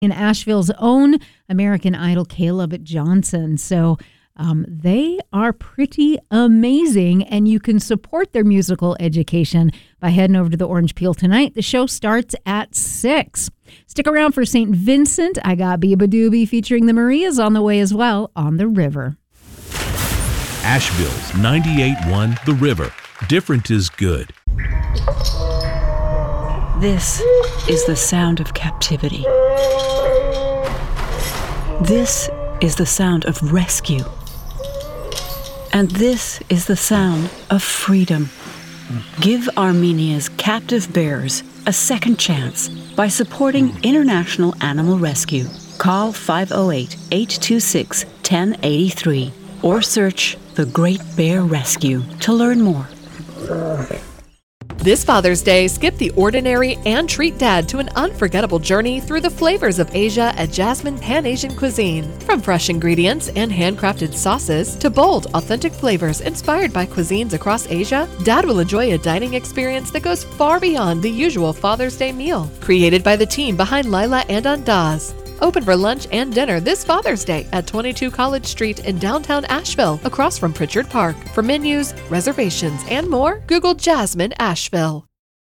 in Asheville's own American Idol, Caleb Johnson. So they are pretty amazing, and you can support their musical education by heading over to the Orange Peel tonight. The show starts at 6. Stick around for St. Vincent. I got Biba Doobie featuring the Marias on the way as well on the river. Asheville's 98.1 The River. Different is good. This is the sound of captivity. This is the sound of rescue. And this is the sound of freedom. Give Armenia's captive bears a second chance by supporting International Animal Rescue. Call 508-826-1083 or search The Great Bear Rescue to learn more. This Father's Day, skip the ordinary and treat Dad to an unforgettable journey through the flavors of Asia at Jasmine Pan-Asian Cuisine. From fresh ingredients and handcrafted sauces to bold, authentic flavors inspired by cuisines across Asia, Dad will enjoy a dining experience that goes far beyond the usual Father's Day meal. Created by the team behind Lila and Andaz. Open for lunch and dinner this Father's Day at 22 College Street in downtown Asheville, across from Pritchard Park. For menus, reservations, and more, Google Jasmine Asheville.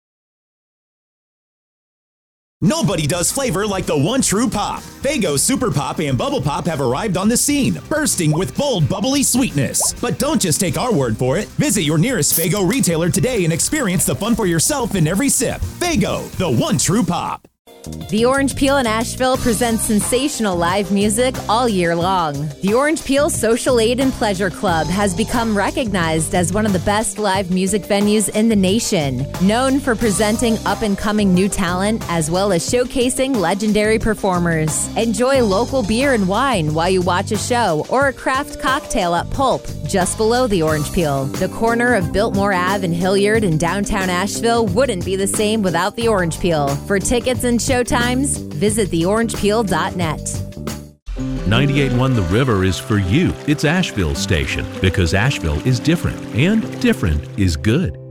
Nobody does flavor like the one true pop. Faygo Super Pop and Bubble Pop have arrived on the scene, bursting with bold, bubbly sweetness. But don't just take our word for it. Visit your nearest Faygo retailer today and experience the fun for yourself in every sip. Faygo, the one true pop. The Orange Peel in Asheville presents sensational live music all year long. The Orange Peel Social Aid and Pleasure Club has become recognized as one of the best live music venues in the nation. Known for presenting up-and-coming new talent as well as showcasing legendary performers. Enjoy local beer and wine while you watch a show or a craft cocktail at Pulp, just below the Orange Peel. The corner of Biltmore Ave and Hilliard in downtown Asheville wouldn't be the same without the Orange Peel. For tickets and show times, visit theorangepeel.net. 98.1 The River is for you. It's Asheville's station because Asheville is different, and different is good.